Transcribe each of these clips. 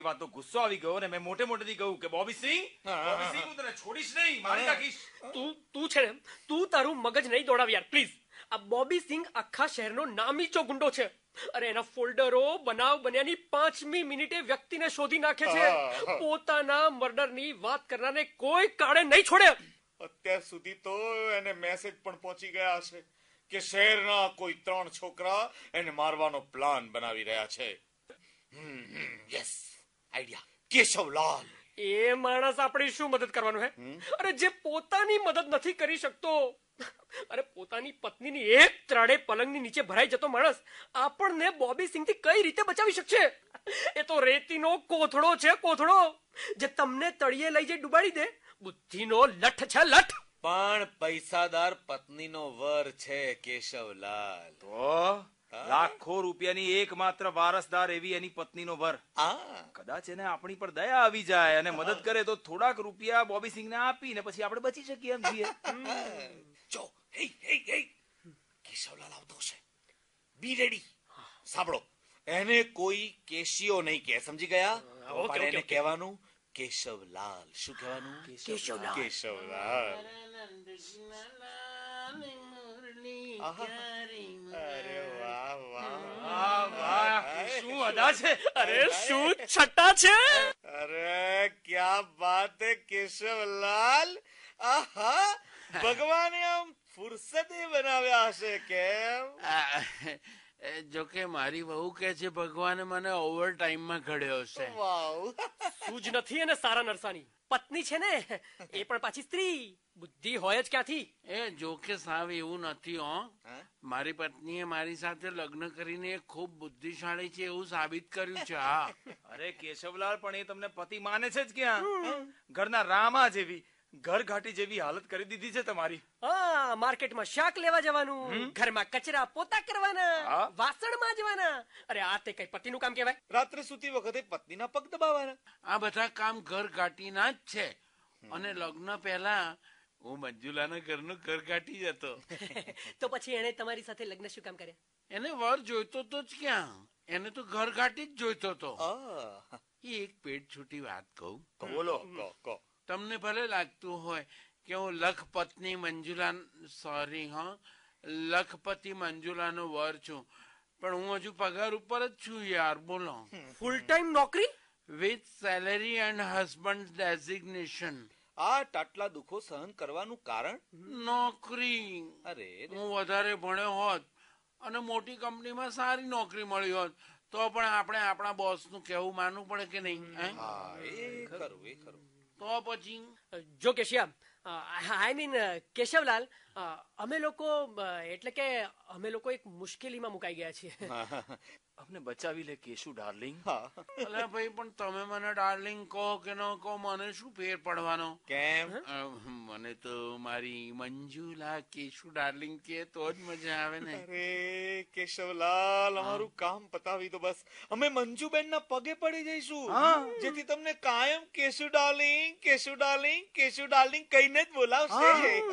વાત તો ગુસ્સો આવી ગયો ને મેં મોટે મોટેથી કહ્યું કે બોબી સિંહ હું તને છોડીશ નહીં, મારી નાખીશ. તું છે ને, તું તારું મગજ નહીં દોડાવ યાર પ્લીઝ. આ બોબી સિંહ આખા શહેરનો નામીચો ગુંડો છે. અરે એના ફોલ્ડરો બનાવ બન્યાની 5મી મિનિટે વ્યક્તિને શોધી નાખે છે. પોતાના મર્ડરની વાત કરનારને કોઈ કાળે નહીં છોડે. અત્યાર સુધી તો એને મેસેજ પણ પહોંચી ગયા હશે કે શહેરના કોઈ 3 છોકરા એને મારવાનો પ્લાન બનાવી રહ્યા છે. Yes, idea. કેશવલાલ એ માણસ આપણી શું મદદ કરવાનું હે? અરે જે પોતાની મદદ નથી કરી શકતો, અરે પોતાની પત્નીની એક ત્રાડે પલંગની નીચે ભરાઈ જતો માણસ આપણને બોબી સિંહથી કઈ રીતે બચાવી શકશે? એ તો રેતીનો કોથળો છે, કોથળો, જે તમને તળિયે લઈ જઈ ડુબાડી દે. બુદ્ધિનો લઠ છે, લઠ. પણ પૈસાદાર પત્નીનો વર છે કેશવલાલ. તો લાખો રૂપિયાની એકમાત્ર વારસદાર એવી એની પત્નીનો વર. કદાચ એને આપણી પર દયા આવી જાય અને મદદ કરે તો થોડાક રૂપિયા બોબી સિંહને આપીને પછી આપણે બચી શકીએ એમ છીએ. જો કેશવલાલ આવતો છે, બી રેડી. સાંભળો, એને કોઈ કેશિયો નહીં કે, સમજી ગયા? એને કહેવાનું કેશવલાલ. શું કહેવાનું? કેશવલાલ. કેશવલાલ. અરે વાહ વાહ વાહ, શું અદા છે! અરે શું છટ્ટા છે! અરે ક્યા બાત હે કેશવલાલ. આહા, ભગવાને આમ ફુરસતે બનાવ્યા હશે. કેમ? જોકે મારી વહુ કે છે ભગવાને મને ઓવર ટાઈમમાં ઘડ્યો છે. વાવ. સૂજ નથી એને સારા નરસાની. પત્ની છે ને, એ પણ પાછી સ્ત્રી. બુદ્ધિ હોય જ ક્યાંથી? એ જોકે સાવ એવું નથી હો. મારી પત્નીએ મારી સાથે લગ્ન કરીને ખૂબ બુદ્ધિશાળી છે એવું સાબિત કર્યું છે. હા. અરે કેશવલાલ, પણ એ તમને પતિ માને છે જ ક્યાં? ઘરના રામા જેવી, ઘર ઘાટી જેવી હાલત કરી દીધી છે તમારી. હા, માર્કેટમાં શાક લેવા જવાનું, ઘરમાં કચરા પોતા કરવાના, વાસણ માંજવાના. અરે આ તે કઈ પતિનું કામ કહેવાય? રાત્રે સૂતી વખતે પત્નીના પગ દબાવવાના. આ બધા કામ ઘર ઘાટીના જ છે. અને લગ્ન પહેલા હું મંજુલાના ઘરનું ઘર ઘાટી જતો. તો પછી એને તમારી સાથે લગ્ન શું કામ કર્યા? એને વર જોઈતો તો જ ક્યાં, એને તો ઘર ઘાટી જ જોઈતો હતો. એક પેટ છૂટી વાત કહું? બોલો. કહો. તમને ભલે લાગતું હોય કે હું લખપતિ મંજુલાનો વર છું, પણ હું હજુ પગાર ઉપર જ છું યાર. બોલો. ફૂલ ટાઈમ નોકરી with salary and husband designation. આ આટલા દુઃખો સહન કરવાનું કારણ? નોકરી. અરે, હું વધારે ભણ્યો હોત અને મોટી કંપનીમાં સારી નોકરી મળી હોત તો પણ આપણે આપણા બોસનું કહેવું માનવું પડે કે નહીં? એ ખરું. તો પછી જો કેશિયા, આઈ મીન કેશવલાલ, અમે લોકો એક મુશ્કેલીમાં મુકાઈ ગયા છીએ. અમને બચાવી લે કેશુ ડાર્લિંગ. અલ્યા ભાઈ, પણ તમે મને ડાર્લિંગ કહો કે ન કહો, મને શું ફેર પડવાનો? કેમ? મને તો મારી મંજુલા કેશુ ડાર્લિંગ કે તો જ મજા આવે ને. અરે કેશવલાલ, અમારું કામ પતાવી દો બસ. અમે મંજુબેનના પગે પડી જઈશું, જેથી તમને કાયમ કેશુ ડાર્લિંગ કહીને જ બોલાવશે.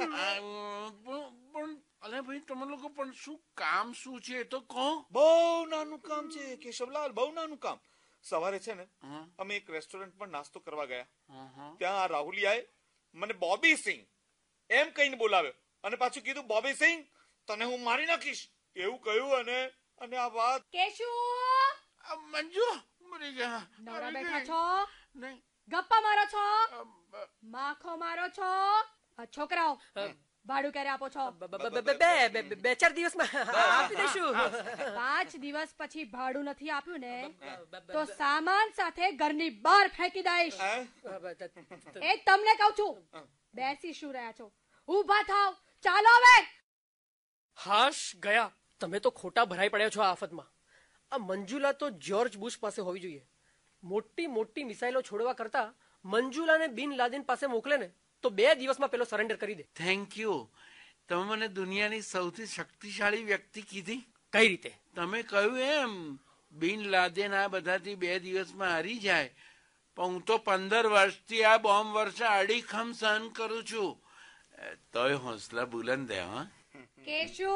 પણ અલે ભાઈ, તમે લોકો પણ શું કામ શું છે એ તો કહો. બહુ નાનું કામ છે કેશવલાલ, બહુ નાનું કામ. સવારે છે ને, અમે એક રેસ્ટોરન્ટમાં નાસ્તો કરવા ગયા. ત્યાં આ રાહુલિયાએ મને બોબી સિંહ એમ કહીને બોલાવ્યો અને પાછું કીધું, બોબી સિંહ તને હું મારી નાખીશ એવું કહ્યું. અને આ વાત કેશુ, મંજુ મરી ગયા. નવરા બેઠા છો? નહીં. ગપ્પા મારો છો? માખો મારો છો? છોકરાઓ, ભાડું ક્યારે આપો છો? 2-4 દિવસમાં આપી દઈશું. 5 દિવસ પછી ભાડું નથી આપ્યું ને તો સામાન સાથે ઘરની બહાર ફેંકી દઈશ. એ તમને કહું છું. બેસી શું રહ્યા છો? ઊભા થાવ, ચાલો હવે. હાશ ગયા, તમે તો ખોટા ભરાઈ પડ્યા છો આ આફતમાં. આ મંજુલા તો જ્યોર્જ બુશ પાસે હોવી જોઈએ. મોટી મોટી મિસાઇલો છોડવા કરતા મંજુલાને બિન લાદેન પાસે મોકલે ને તો 2 દિવસમાં પેલો સરેન્ડર કરી દે. Thank you. તમે મને દુનિયાની સૌથી શક્તિશાળી વ્યક્તિ કીધી. કઈ રીતે? તમે કહ્યું એમ બિન લાદેન આ બધાથી 2 દિવસમાં હારી જાય, પણ હું તો 15 વર્ષથી આ બોમ્બ વર્ષા અડીખમ સહન કરું છું. તોય હોંસલા બુલંદ હે. કેશુ,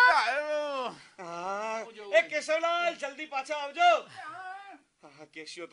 કેશવલાલ જલ્દી પાછા આવજો. કેશિયો